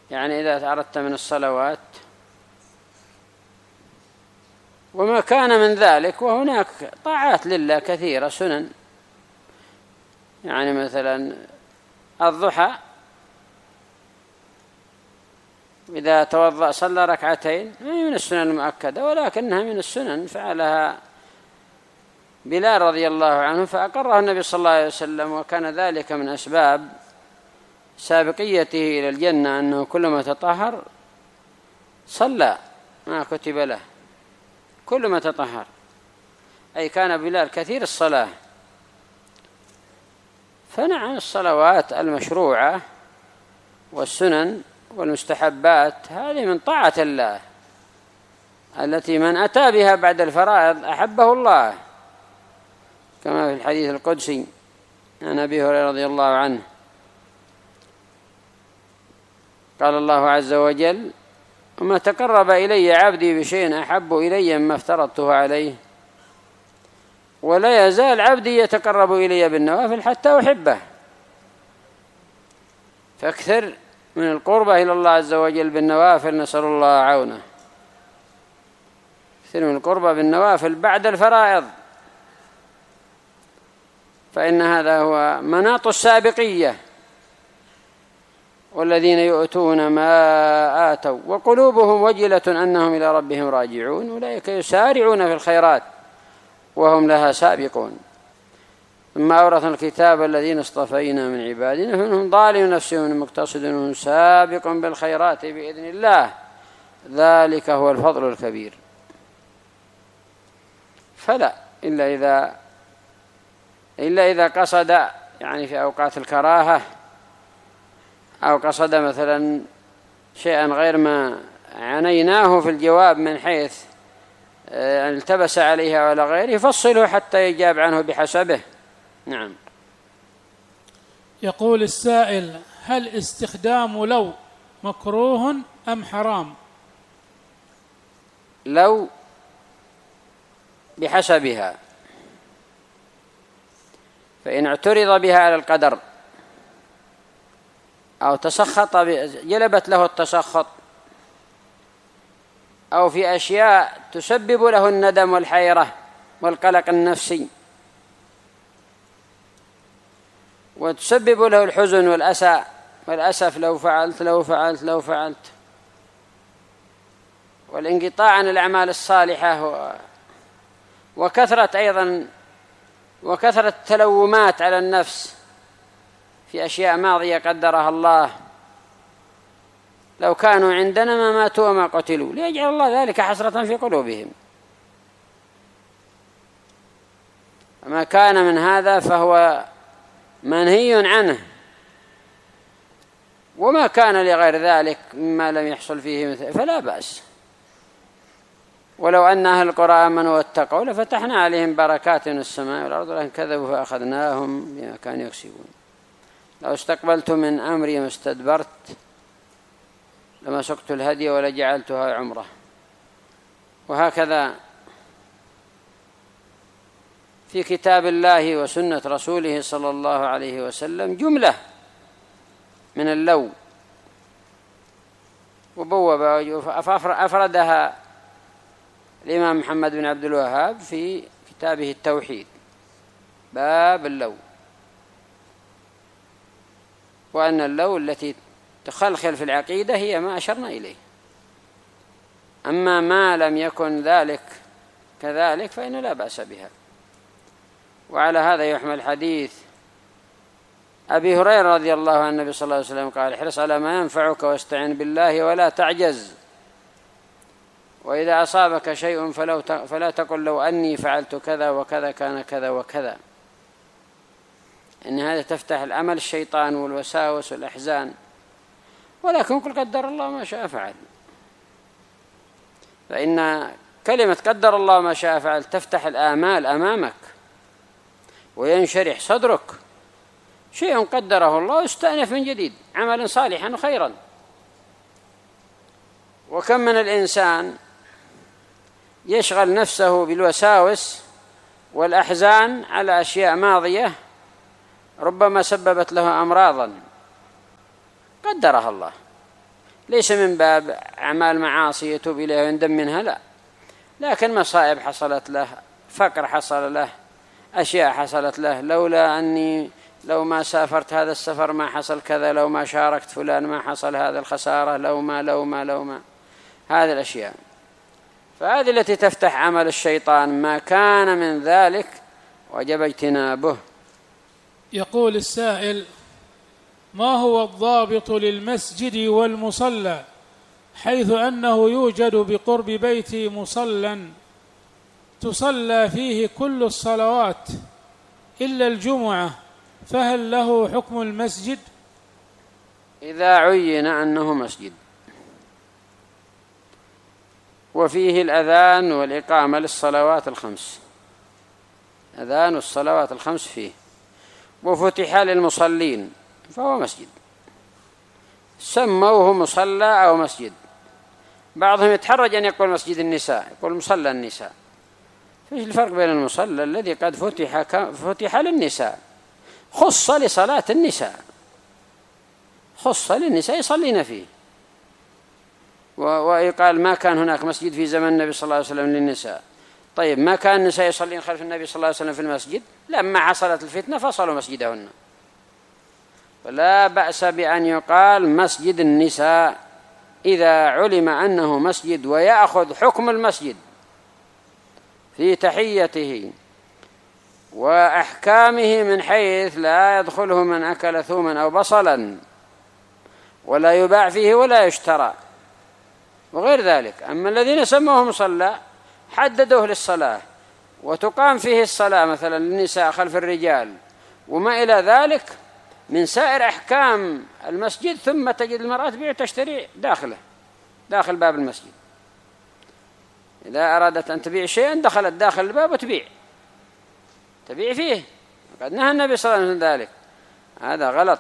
يعني إذا أردت من الصلوات وما كان من ذلك. وهناك طاعات لله كثيرة سنن، يعني مثلا الضحى إذا توضأ صلى ركعتين هي من السنن المؤكدة، ولكنها من السنن فعلها بلال رضي الله عنه فأقره النبي صلى الله عليه وسلم، وكان ذلك من أسباب سابقيته إلى الجنة أنه كلما تطهر صلى ما كتب له، كلما تطهر، أي كان بلال كثير الصلاة. فنعم الصلوات المشروعة والسنن والمستحبات هذه من طاعة الله التي من أتى بها بعد الفرائض أحبه الله، كما في الحديث القدسي عن أبي هريرة رضي الله عنه قال الله عز وجل: وما تقرب إلي عبدي بشيء أحب إلي مما افترضته عليه، ولا يزال عبدي يتقرب إلي بالنوافل حتى أحبه. فاكثر من القربة إلى الله عز وجل بالنوافل، نسأل الله عونه. اكثر من القربة بالنوافل بعد الفرائض، فإن هذا هو مناط السابقية، والذين يؤتون ما آتوا وقلوبهم وجلة أنهم إلى ربهم راجعون أولئك يسارعون في الخيرات وهم لها سابقون. ثم أورثنا الكتاب الذين اصطفينا من عبادنا فمنهم ظالم نفسه ومنهم مقتصد ومنهم سابق بالخيرات بإذن الله، ذلك هو الفضل الكبير. فلا إلا إذا قصد يعني في أوقات الكراهة، أو قصد مثلا شيئا غير ما عنيناه في الجواب من حيث التبس عليها ولا غيره، يفصله حتى يجاب عنه بحسبه. نعم. يقول السائل: هل استخدام لو مكروه أم حرام؟ لو بحسبها، فإن اعترض بها على القدر أو تسخط جلبت له التسخط، أو في أشياء تسبب له الندم والحيرة والقلق النفسي وتسبب له الحزن والأسف لو فعلت والانقطاع عن الأعمال الصالحة، وكثرة التلومات على النفس في أشياء ماضية قدرها الله. لو كانوا عندنا ما ماتوا وما قتلوا ليجعل الله ذلك حسرة في قلوبهم. ما كان من هذا فهو منهي عنه، وما كان لغير ذلك مما لم يحصل فيه فلا بأس. ولو أن أهل القرى آمنوا واتقوا لفتحنا عليهم بركات من السماء والأرض ولكن كذبوا فأخذناهم بما كانوا يكسبون. لو استقبلت من أمري ما استدبرت لما سقت الهدي ولجعلتها عمره. وهكذا في كتاب الله وسنة رسوله صلى الله عليه وسلم جملة من اللو أفردها الإمام محمد بن عبد الوهاب في كتابه التوحيد، باب اللو، وأن اللو التي تخلخل في العقيدة هي ما أشرنا إليه. أما ما لم يكن ذلك كذلك فإنه لا بأس بها. وعلى هذا يحمل حديث أبي هريرة رضي الله عنه النبي صلى الله عليه وسلم قال: احرص على ما ينفعك واستعن بالله ولا تعجز، وإذا أصابك شيء فلا تقل لو أني فعلت كذا وكذا كان كذا وكذا، إن هذا تفتح الأمل الشيطان والوساوس والأحزان، ولكن قل قدر الله ما شاء فعل. فإن كلمة قدر الله ما شاء فعل تفتح الآمال أمامك وينشرح صدرك، شيء قدره الله استأنف من جديد عملا صالحا خيرا. وكم من الإنسان يشغل نفسه بالوساوس والأحزان على أشياء ماضية ربما سببت له أمراضا قدرها الله، ليس من باب أعمال معاصي يتوب إليها ويندم منها، لا، لكن مصائب حصلت له، فقر حصل له، أشياء حصلت له، لولا أني لو ما سافرت هذا السفر ما حصل كذا، لو ما شاركت فلان ما حصل هذا الخسارة، لو ما هذه الأشياء. فهذه التي تفتح عمل الشيطان، ما كان من ذلك وجب اجتنابه. يقول السائل: ما هو الضابط للمسجد والمصلى، حيث أنه يوجد بقرب بيتي مصلى تصلى فيه كل الصلوات إلا الجمعة، فهل له حكم المسجد؟ إذا عين أنه مسجد وفيه الأذان والإقامة للصلوات الخمس، أذان الصلوات الخمس فيه، وفتح للمصلين، فهو مسجد، سموه مصلى أو مسجد. بعضهم يتحرج أن يقول مسجد النساء، يقول مصلى النساء. فيش الفرق بين المصلى الذي قد فتح للنساء، خص لصلاة النساء، خص للنساء يصلين فيه، ويقال ما كان هناك مسجد في زمن النبي صلى الله عليه وسلم للنساء. طيب ما كان النساء يصلين خلف النبي صلى الله عليه وسلم في المسجد؟ لما حصلت الفتنة فصلوا مسجدهن. فلا بأس بأن يقال مسجد النساء إذا علم أنه مسجد، ويأخذ حكم المسجد في تحيته وأحكامه، من حيث لا يدخله من أكل ثوما أو بصلا، ولا يباع فيه ولا يشترى وغير ذلك. أما الذين سموه مصلى حددوه للصلاة، وتقام فيه الصلاة مثلا للنساء خلف الرجال وما إلى ذلك من سائر أحكام المسجد، ثم تجد المرأة تبيع وتشتري داخل باب المسجد. إذا أرادت أن تبيع شيئا دخلت داخل الباب وتبيع فيه، قد نهى النبي صلى الله عليه وسلم ذلك. هذا غلط،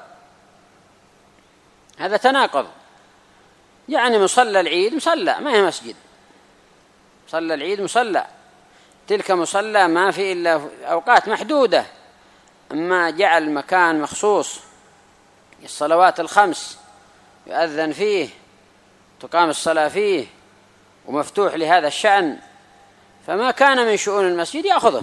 هذا تناقض. يعني مصلى العيد مصلى، ما هي مسجد. مصلى العيد مصلى، تلك مصلى ما في إلا أوقات محدودة. أما جعل مكان مخصوص الصلوات الخمس يؤذن فيه، تقام الصلاة فيه، ومفتوح لهذا الشأن، فما كان من شؤون المسجد يأخذه،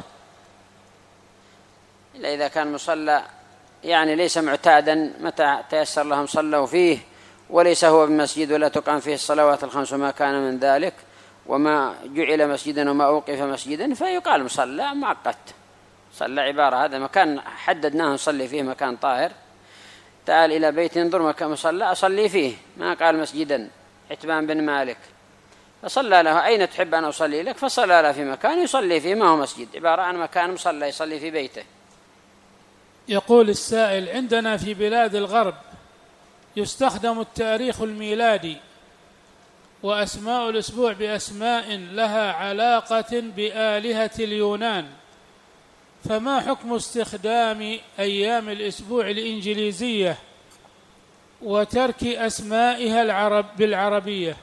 إلا إذا كان مصلى يعني ليس معتادا، متى تيسر لهم صلوا فيه، وليس هو بمسجد ولا تقام فيه الصلوات الخمس وما كان من ذلك، وما جعل مسجدا وما أوقف مسجدا، فيقال مصلى مؤقت. صلى عبارة هذا مكان حددناه نصلي فيه، مكان طاهر، تعال إلى بيت انظر مكان مصلى أصلي فيه، ما قال مسجدا. عتبان بن مالك فصلى له: أين تحب أن أصلي لك؟ فصلى له في مكان يصلي فيه، ما هو مسجد، عبارة عن مكان مصلى يصلي في بيته. يقول السائل: عندنا في بلاد الغرب يستخدم التاريخ الميلادي وأسماء الأسبوع بأسماء لها علاقة بآلهة اليونان، فما حكم استخدام أيام الأسبوع الإنجليزية وترك أسمائها بالعربية؟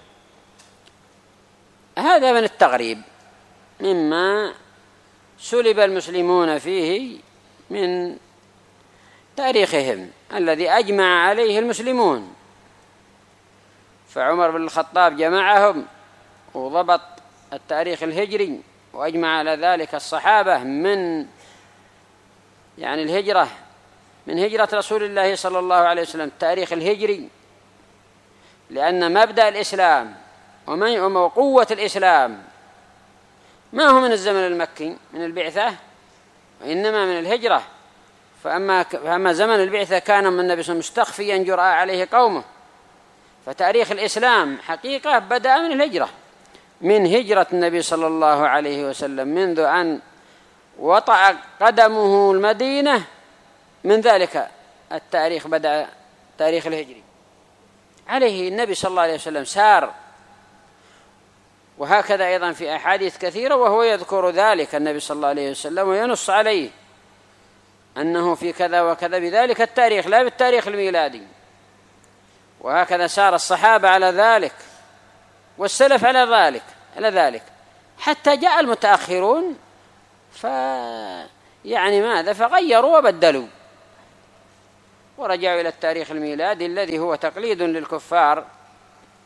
هذا من التغريب، مما سلب المسلمون فيه من تاريخهم الذي أجمع عليه المسلمون. فعمر بن الخطاب جمعهم وضبط التاريخ الهجري، وأجمع على ذلك الصحابة من الهجرة، من هجرة رسول الله صلى الله عليه وسلم، التاريخ الهجري، لأن مبدأ الإسلام وقوة الإسلام ما هو من الزمن المكي من البعثة، وإنما من الهجرة. فأما زمن البعثة كان من النبي صلى الله عليه وسلم مستخفيا جرأ عليه قومه، فتاريخ الإسلام حقيقة بدأ من الهجرة، من هجرة النبي صلى الله عليه وسلم، منذ أن وطأ قدمه المدينة، من ذلك التاريخ بدأ تاريخ الهجري، عليه النبي صلى الله عليه وسلم سار. وهكذا أيضا في أحاديث كثيرة وهو يذكر ذلك النبي صلى الله عليه وسلم وينص عليه أنه في كذا وكذا بذلك التاريخ، لا بالتاريخ الميلادي. وهكذا سار الصحابة على ذلك والسلف على ذلك حتى جاء المتأخرون ماذا فغيروا وبدلوا ورجعوا إلى التاريخ الميلادي الذي هو تقليد للكفار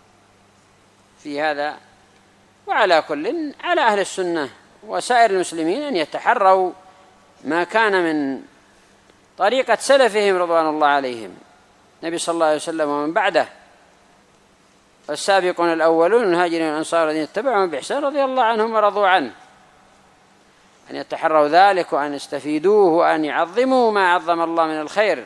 في هذا. وعلى كل، على أهل السنة وسائر المسلمين أن يتحروا ما كان من طريقة سلفهم رضوان الله عليهم، النبي صلى الله عليه وسلم ومن بعده، السابقون الأولون المهاجرين والأنصار الذين اتبعهم بإحسان رضي الله عنهم ورضوا عنه، أن يتحروا ذلك وأن يستفيدوه وأن يعظموا ما عظم الله من الخير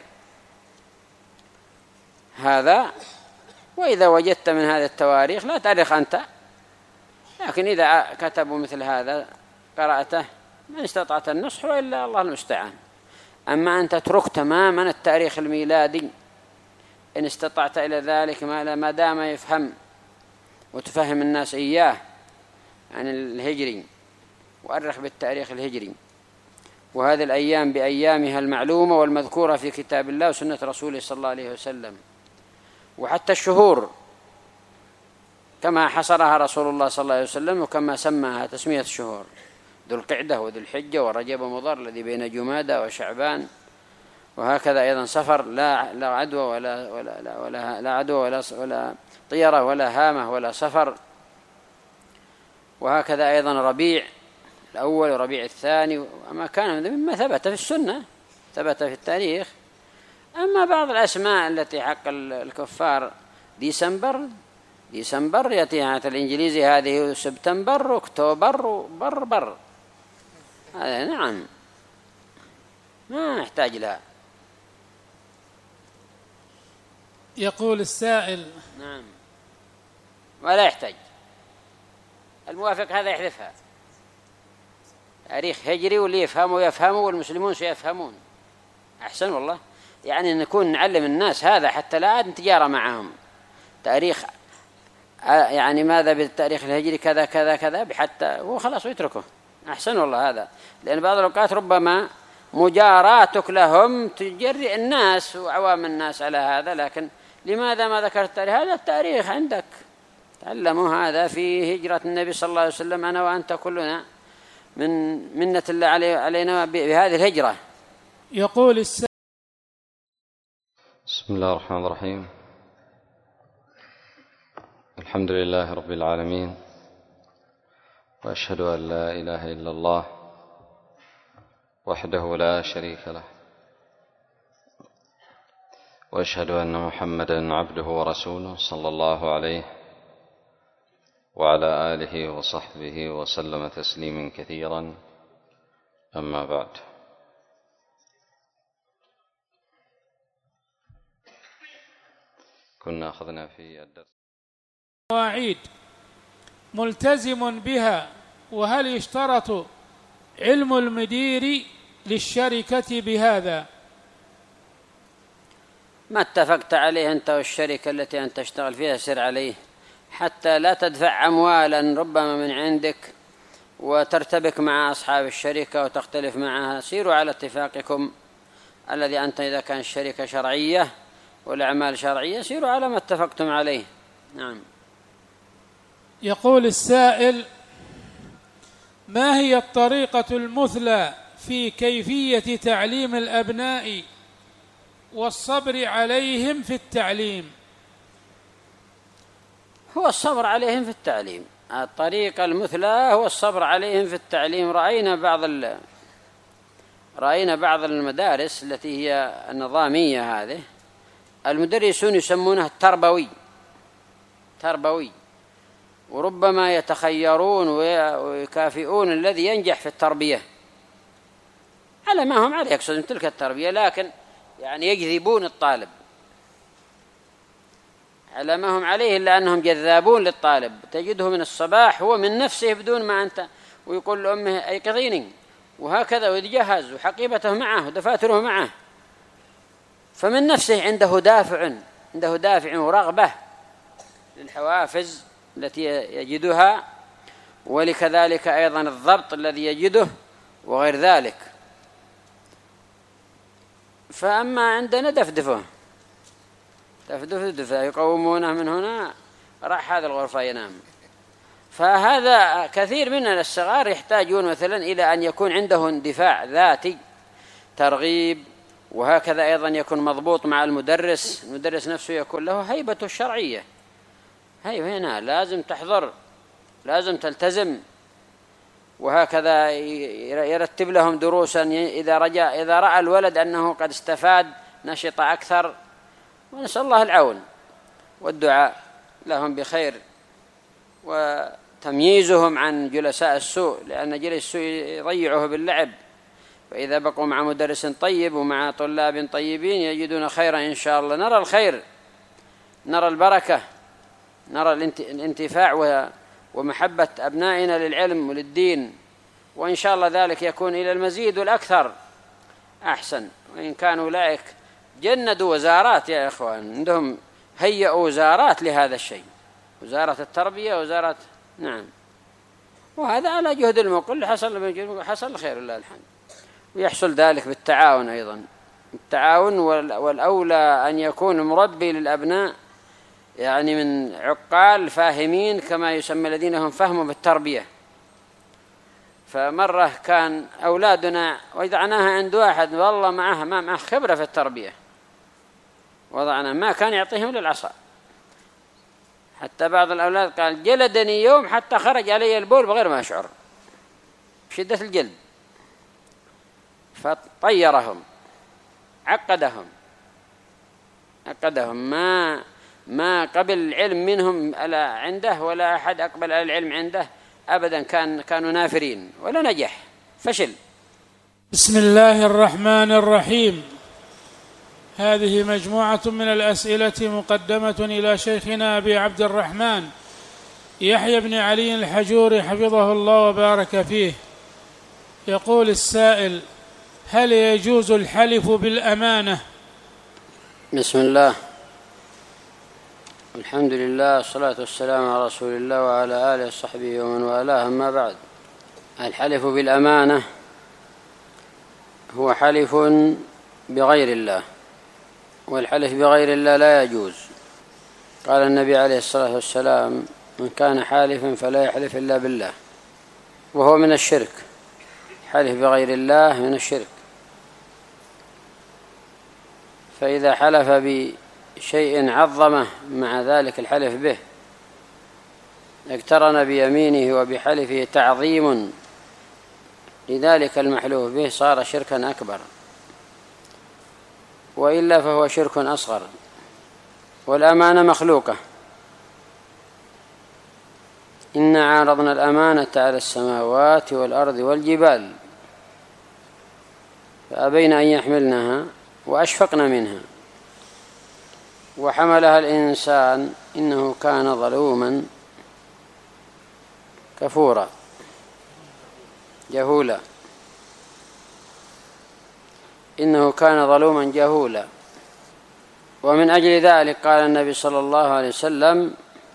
هذا. وإذا وجدت من هذا التواريخ لا تأرخ أنت، لكن إذا كتبوا مثل هذا قرأته من استطعت النصح، وإلا الله المستعان. أما أن تترك تماما التاريخ الميلادي إن استطعت إلى ذلك ما دام يفهم وتفهم الناس إياه عن الهجري، وأرخ بالتاريخ الهجري، وهذه الأيام بأيامها المعلومة والمذكورة في كتاب الله وسنة رسوله صلى الله عليه وسلم. وحتى الشهور كما حصرها رسول الله صلى الله عليه وسلم وكما سماها تسمية الشهور: ذو القعدة وذو الحجة ورجب ومضر الذي بين جمادى وشعبان. وهكذا أيضا صفر لا عدوى ولا طيرة ولا هامة ولا صفر. وهكذا أيضا ربيع الأول وربيع الثاني، وما كان مما ثبت في السنة ثبت في التاريخ. أما بعض الأسماء التي حق الكفار: ديسمبر يأتيها الإنجليزي، هذه سبتمبر، أكتوبر، بربر، هذا نعم ما نحتاج لها. يقول السائل: نعم، ولا يحتاج. الموافق هذا يحذفها، تاريخ هجري، واللي يفهموا والمسلمون سيفهمون. أحسن والله، يعني نكون نعلم الناس هذا حتى لا نتجارى معهم. تاريخ يعني ماذا بالتاريخ الهجري كذا كذا كذا حتى وخلاص ويتركه. أحسن والله هذا، لأن بعض الأوقات ربما مجاراتك لهم تجرئ الناس وعوام الناس على هذا. لكن لماذا ما ذكرت التاريخ؟ هذا التاريخ عندك، تعلموا هذا في هجرة النبي صلى الله عليه وسلم، أنا وأنت كلنا من منة الله علينا بهذه الهجرة. يقول بسم الله الرحمن الرحيم. الحمد لله رب العالمين، وأشهد أن لا إله إلا الله وحده لا شريك له، وأشهد أن محمدًا عبده ورسوله صلى الله عليه وعلى آله وصحبه وسلم تسليما كثيرا. أما بعد، كنا أخذنا في الدرس مواعيد ملتزم بها، وهل يشترط علم المدير للشركة بهذا؟ ما اتفقت عليه أنت والشركة التي أنت تشتغل فيها سر عليه، حتى لا تدفع أموالا ربما من عندك وترتبك مع أصحاب الشركة وتختلف معها. سيروا على اتفاقكم الذي أنت إذا كان الشركة شرعية والأعمال شرعية، سيروا على ما اتفقتم عليه. نعم. يقول السائل: ما هي الطريقة المثلى في كيفية تعليم الأبناء والصبر عليهم في التعليم؟ هو الصبر عليهم في التعليم، الطريقة المثلى هو الصبر عليهم في التعليم. رأينا بعض المدارس التي هي النظامية، هذه المدرسون يسمونها تربوي، وربما يتخيرون ويكافئون الذي ينجح في التربية على ما هم عليه، يقصدون تلك التربية، لكن يعني يجذبون الطالب على ما هم عليه، إلا أنهم جذابون للطالب. تجده من الصباح هو من نفسه بدون ما أنت، ويقول لأمه أيقظيني، وهكذا، ويتجهز وحقيبته معه ودفاتره معه، فمن نفسه عنده دافع ورغبة للحوافز التي يجدها، ولكذلك أيضا الضبط الذي يجده وغير ذلك. فأما عندنا دفدفه يقومونه من هنا، راح هذا الغرفة ينام. فهذا كثير من الصغار يحتاجون مثلا إلى أن يكون عنده اندفاع ذاتي، ترغيب، وهكذا أيضا يكون مضبوط مع المدرس نفسه يكون له هيبته الشرعية. أيوة هنا لازم تحضر، لازم تلتزم، وهكذا يرتب لهم دروسا إذا رأى الولد أنه قد استفاد نشط أكثر، ونسأل الله العون والدعاء لهم بخير، وتمييزهم عن جلساء السوء، لأن جلس السوء يضيعه باللعب، فإذا بقوا مع مدرس طيب ومع طلاب طيبين يجدون خيرا إن شاء الله. نرى الخير، نرى البركة، نرى الانتفاع ومحبة أبنائنا للعلم وللدين، وإن شاء الله ذلك يكون إلى المزيد والأكثر أحسن. وإن كانوا أولئك جندوا وزارات يا إخوان، عندهم هيئوا وزارات لهذا الشيء، وزارة التربية، وزارة نعم، وهذا على جهد المقل حصل خير الله الحمد. ويحصل ذلك بالتعاون أيضا، التعاون، والأولى أن يكون مربي للأبناء يعني من عقال فاهمين كما يسمى الذين هم فهموا بالتربية. فمرة كان أولادنا وضعناها عند واحد والله ما معه خبرة في التربية، وضعنا ما كان يعطيهم للعصا، حتى بعض الأولاد قال جلدني يوم حتى خرج علي البول بغير ما أشعر، بشدة الجلد، فطيرهم عقدهم ما قبل العلم منهم عنده، ولا أحد أقبل على العلم عنده أبدا، كانوا نافرين ولا نجح، فشل. بسم الله الرحمن الرحيم. هذه مجموعة من الأسئلة مقدمة إلى شيخنا أبي عبد الرحمن يحيى بن علي الحجوري حفظه الله وبارك فيه. يقول السائل: هل يجوز الحلف بالأمانة؟ بسم الله، الحمد لله، والصلاة والسلام على رسول الله وعلى آله وصحبه ومن والاه، أما بعد. الحلف بالأمانة هو حلف بغير الله، والحلف بغير الله لا يجوز. قال النبي عليه الصلاة والسلام: من كان حالفا فلا يحلف إلا بالله، وهو من الشرك. حلف بغير الله من الشرك، فإذا حلف بشيء عظمه مع ذلك الحلف به اقترن بيمينه وبحلفه تعظيم لذلك المحلوف به، صار شركا أكبر، وإلا فهو شرك أصغر. والأمانة مخلوقة: إنا عرضنا الأمانة على السماوات والأرض والجبال فأبين أن يحملنها وأشفقن منها وحملها الإنسان إنه كان ظلوما كفورا جهولا. إنه كان ظلوما جهولا. ومن أجل ذلك قال النبي صلى الله عليه وسلم: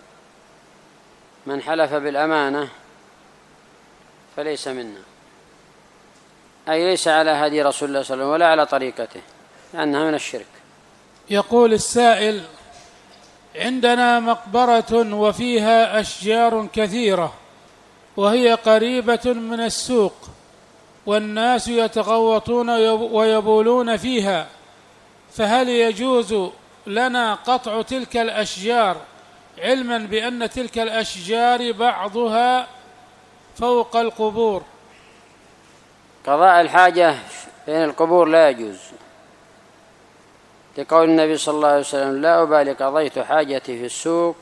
من حلف بالأمانة فليس منا، أي ليس على هدي رسول الله صلى الله عليه وسلم ولا على طريقته، لأنها من الشرك. يقول السائل: عندنا مقبرة وفيها أشجار كثيرة، وهي قريبة من السوق، والناس يتغوطون ويبولون فيها، فهل يجوز لنا قطع تلك الأشجار، علما بأن تلك الأشجار بعضها فوق القبور؟ قضاء الحاجة بين القبور لا يجوز، لقول النبي صلى الله عليه وسلم: لا أبالي قضيت حاجتي في السوق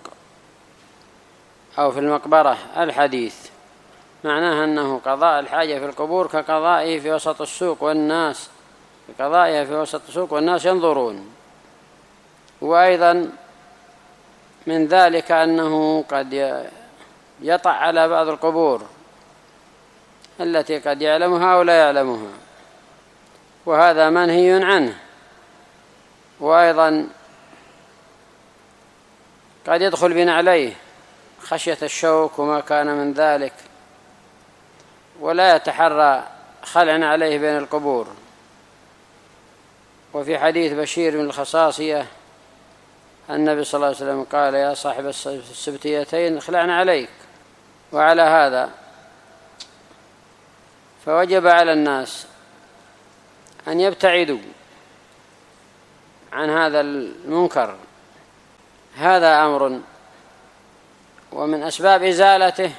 أو في المقبرة. الحديث معناها أنه قضاء الحاجة في القبور كقضائه في وسط السوق، والناس كقضائها في وسط السوق والناس ينظرون. وأيضا من ذلك أنه قد يطع على بعض القبور التي قد يعلمها أو لا يعلمها، وهذا منهي عنه. وأيضا قد يدخل بنعليه خشية الشوك وما كان من ذلك، ولا يتحرى خلع عليه بين القبور. وفي حديث بشير بن الخصاصية النبي صلى الله عليه وسلم قال: يا صاحب السبتيتين اخلعنا عليك. وعلى هذا فوجب على الناس أن يبتعدوا عن هذا المنكر. هذا أمر ومن أسباب إزالته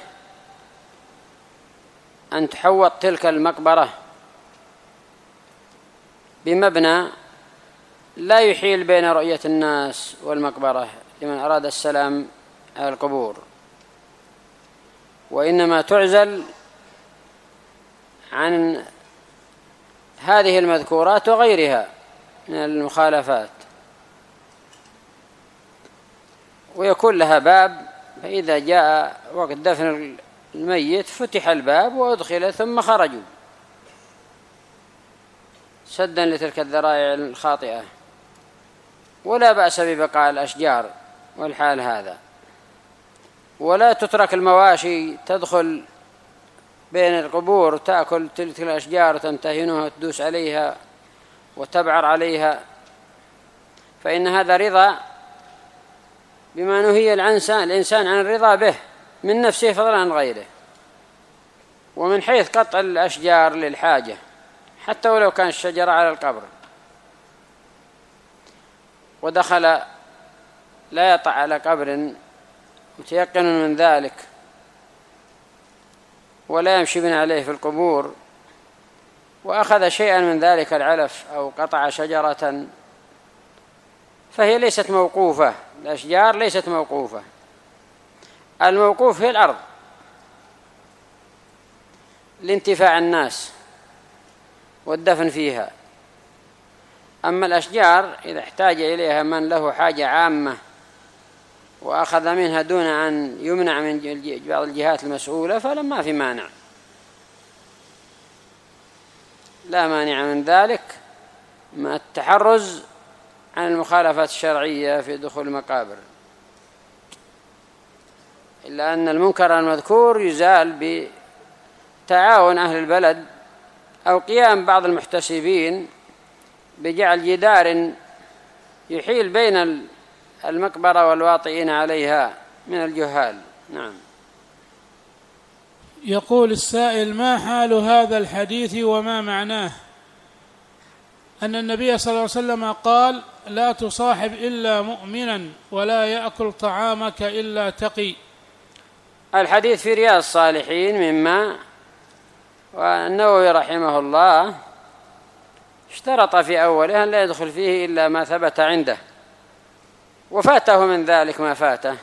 أن تحوط تلك المقبرة بمبنى لا يحيل بين رؤية الناس والمقبرة لمن أراد السلام على القبور، وإنما تعزل عن هذه المذكورات وغيرها من المخالفات، ويكون لها باب، فإذا جاء وقت دفن الميت فتح الباب وأدخل ثم خرجوا سدا لتلك الذرائع الخاطئة. ولا بأس ببقاء الأشجار والحال هذا، ولا تترك المواشي تدخل بين القبور تأكل تلك الأشجار وتمتهنها وتدوس عليها وتبعر عليها، فإن هذا رضا بما نهي الإنسان عن الرضا به من نفسه فضلا عن غيره. ومن حيث قطع الأشجار للحاجة حتى ولو كان الشجرة على القبر، ودخل لا يطع على قبر متيقن من ذلك ولا يمشي من عليه في القبور، وأخذ شيئا من ذلك العلف أو قطع شجرة، فهي ليست موقوفة. الأشجار ليست موقوفة، الموقوف هي الأرض لانتفاع الناس والدفن فيها. أما الأشجار إذا احتاج إليها من له حاجة عامة وأخذ منها دون أن يمنع من بعض الجهات المسؤولة فلما في مانع، لا مانع من ذلك مع التحرز عن المخالفات الشرعية في دخول المقابر، إلا أن المنكر المذكور يزال بتعاون أهل البلد أو قيام بعض المحتسبين بجعل جدار يحيل بين المقبرة والواطئين عليها من الجهال. نعم. يقول السائل: ما حال هذا الحديث وما معناه؟ أن النبي صلى الله عليه وسلم قال: لا تصاحب إلا مؤمنا ولا يأكل طعامك إلا تقي. الحديث في رياض الصالحين مما، والنووي رحمه الله اشترط في أوله أن لا يدخل فيه إلا ما ثبت عنده، وفاته من ذلك ما فاته،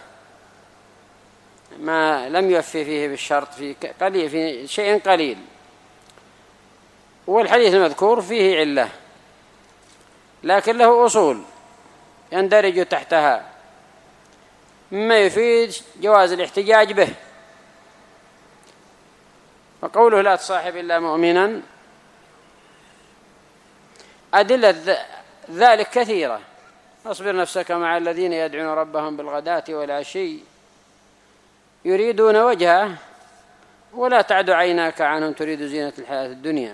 ما لم يوفي فيه بالشرط في شيء قليل. والحديث المذكور فيه علة لكن له أصول يندرج تحتها مما يفيد جواز الاحتجاج به. وقوله لا تصاحب إلا مؤمنا أدلة ذلك كثيرة: اصبر نفسك مع الذين يدعون ربهم بالغداة والعشي يريدون وجهه ولا تعد عيناك عنهم تريد زينة الحياة الدنيا،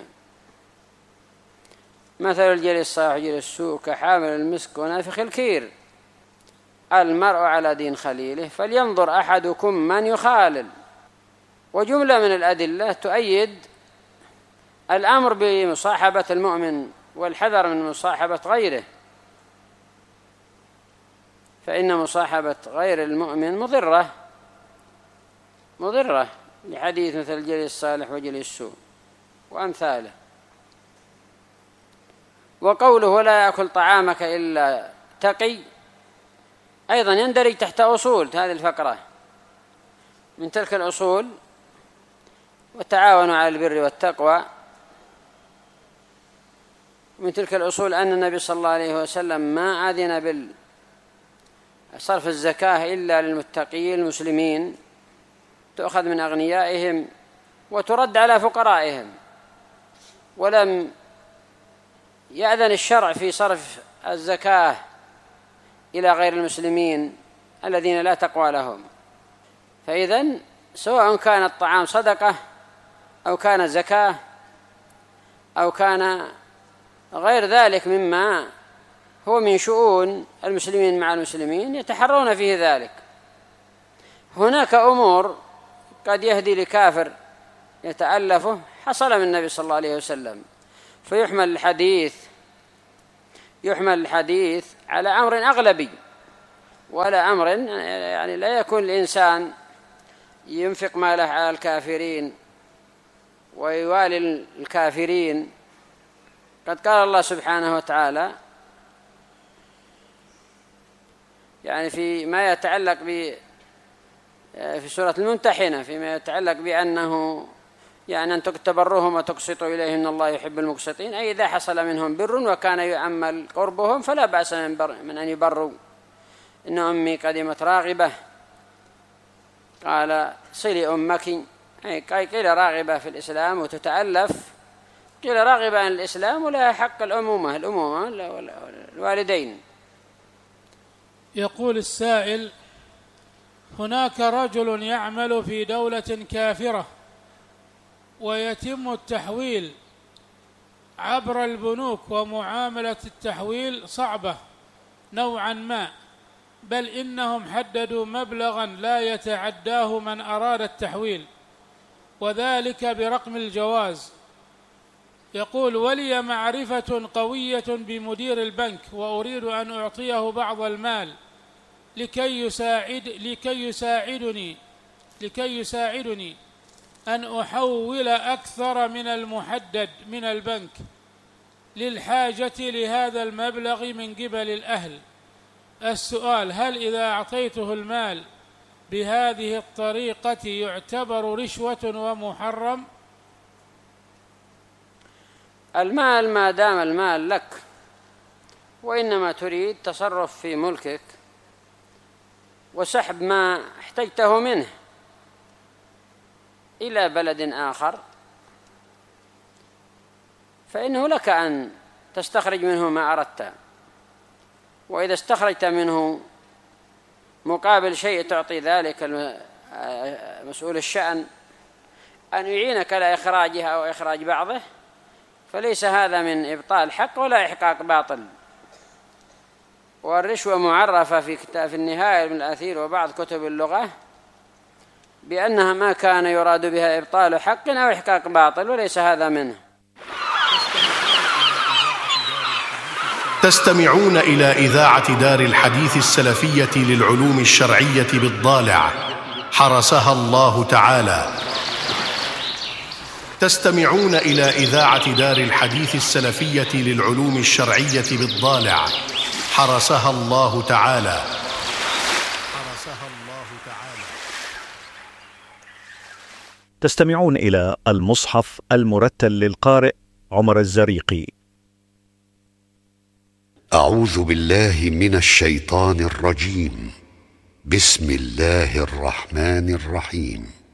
مثل الجليس الصالح وجليس السوء كحامل المسك ونافخ الكير، المرء على دين خليله فلينظر أحدكم من يخالل. وجملة من الأدلة تؤيد الأمر بمصاحبة المؤمن والحذر من مصاحبة غيره، فإن مصاحبة غير المؤمن مضرة لحديث مثل الجليس الصالح وجليس السوء وأمثاله. وقوله ولا يأكل طعامك إلا تقي أيضا يندرج تحت أصول هذه الفقرة. من تلك الأصول: وتعاونوا على البر والتقوى. من تلك الأصول أن النبي صلى الله عليه وسلم ما أذن بصرف الزكاة إلا للمتقين المسلمين، تؤخذ من أغنيائهم وترد على فقرائهم، ولم يأذن الشرع في صرف الزكاة إلى غير المسلمين الذين لا تقوى لهم. فإذن سواء كان الطعام صدقة أو كان زكاة أو كان غير ذلك مما هو من شؤون المسلمين مع المسلمين يتحرون فيه ذلك. هناك أمور قد يهدي لكافر يتألفه حصل من النبي صلى الله عليه وسلم، فيحمل الحديث على أمر أغلبي ولا أمر يعني لا يكون الإنسان ينفق ماله على الكافرين ويوالي الكافرين. قد قال الله سبحانه وتعالى يعني فيما يتعلق في سورة الممتحنة فيما يتعلق بأنه يعني أن تبرهم وتقسطوا إليهم إن الله يحب المقسطين، أي إذا حصل منهم بر وكان يعمل قربهم فلا بأس من أن يبروا. إن أمي قدمت راغبة قال صلي أمك، قيل راغبة في الإسلام وتتألف، قيل راغبة عن الإسلام ولها حق الأمومة الوالدين. يقول السائل: هناك رجل يعمل في دولة كافرة ويتم التحويل عبر البنوك، ومعاملة التحويل صعبة نوعا ما، بل إنهم حددوا مبلغا لا يتعداه من أراد التحويل، وذلك برقم الجواز. يقول: ولي معرفة قوية بمدير البنك وأريد أن أعطيه بعض المال لكي يساعدني أن أحول أكثر من المحدد من البنك للحاجة لهذا المبلغ من قبل الأهل. السؤال: هل إذا أعطيته المال بهذه الطريقة يعتبر رشوة ومحرم؟ المال ما دام المال لك وإنما تريد تصرف في ملكك وسحب ما احتجته منه إلى بلد آخر، فإنه لك أن تستخرج منه ما أردت، وإذا استخرجت منه مقابل شيء تعطي ذلك مسؤول الشأن أن يعينك على إخراجها أو إخراج بعضه، فليس هذا من إبطال حق ولا إحقاق باطل. والرشوة معرفة في النهاية من الأثير وبعض كتب اللغة بأنها ما كان يراد بها إبطال حق أو إحقاق باطل، وليس هذا منه. تستمعون إلى إذاعة دار الحديث السلفية للعلوم الشرعية بالضالع حرسها الله تعالى. تستمعون إلى إذاعة دار الحديث السلفية للعلوم الشرعية بالضالع حرسها الله تعالى. تستمعون إلى المصحف المرتل للقارئ عمر الزريقي. أعوذ بالله من الشيطان الرجيم. بسم الله الرحمن الرحيم.